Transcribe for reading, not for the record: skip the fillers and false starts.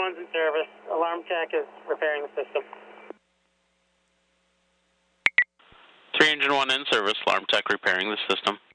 1's in service. Alarm tech is repairing the system. 3 Engine 1 in service. Alarm tech repairing the system.